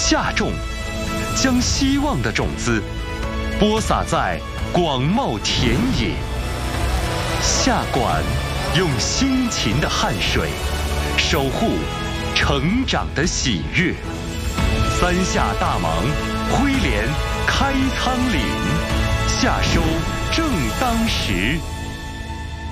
下种，将希望的种子播撒在广袤田野。下管用辛勤的汗水守护成长的喜悦。三下大忙，挥镰开仓廪，夏收正当时。